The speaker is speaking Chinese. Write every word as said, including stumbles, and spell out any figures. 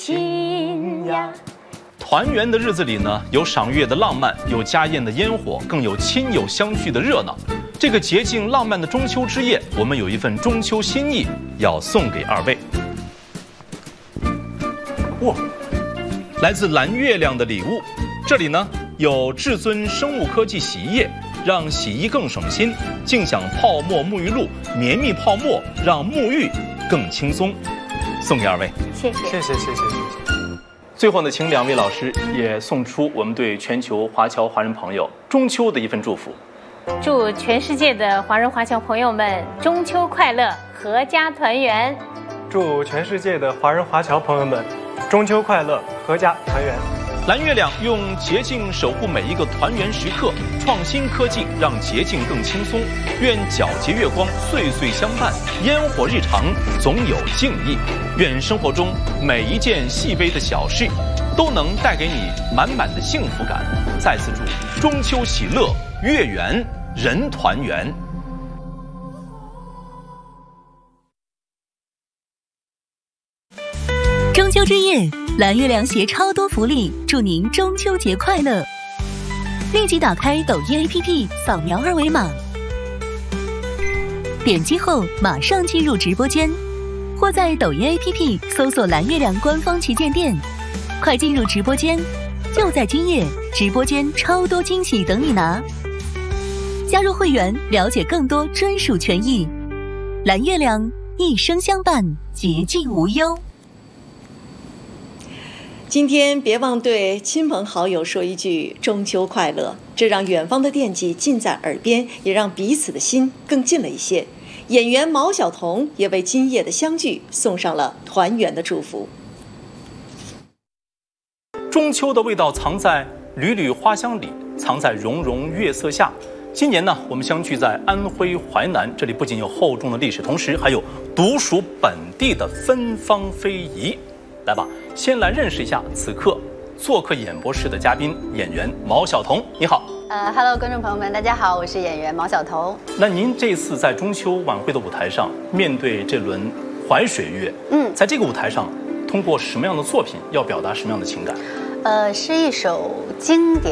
亲呀。 团圆的日子里呢，有赏月的浪漫，有家宴的烟火，更有亲友相聚的热闹。这个洁净浪漫的中秋之夜，我们有一份中秋心意要送给二位。哇，来自蓝月亮的礼物，这里呢有至尊生物科技洗衣液，让洗衣更省心；静享泡沫沐浴露，绵密泡沫让沐浴更轻松。送给二位， 谢谢， 谢谢，谢谢，谢谢。 最后呢，请两位老师也送出我们对全球华侨华人朋友中秋的一份祝福。 祝全世界的华人华侨朋友们中秋快乐，阖家团圆。 祝全世界的华人华侨朋友们中秋快乐，阖家团圆。 蓝月亮用洁净守护每一个团圆时刻，创新科技让洁净更轻松。愿皎洁月光岁岁相伴，烟火日常总有敬意。愿生活中每一件细微的小事，都能带给你满满的幸福感。再次祝中秋喜乐，月圆人团圆。 中秋之夜，蓝月亮携超多福利，祝您中秋节快乐！立即打开抖音 A P P， 扫描二维码，点击后马上进入直播间，或在抖音 A P P 搜索蓝月亮官方旗舰店，快进入直播间，就在今夜，直播间超多惊喜等你拿！加入会员，了解更多专属权益。蓝月亮，一生相伴，洁净无忧。 今天别忘对亲朋好友说一句中秋快乐，这让远方的惦记近在耳边，也让彼此的心更近了一些。演员毛晓彤也为今夜的相聚送上了团圆的祝福。 中秋的味道藏在缕缕花香里，藏在融融月色下。今年呢，我们相聚在安徽淮南，这里不仅有厚重的历史，同时还有独属本地的芬芳非遗。来吧，先来认识一下此刻做客演播室的嘉宾演员毛晓彤。你好。 呃 ，Hello， 观众朋友们，大家好，我是演员毛晓彤。 那您这次在中秋晚会的舞台上，面对这轮淮水月，嗯，在这个舞台上，通过什么样的作品要表达什么样的情感？ 呃，是一首经典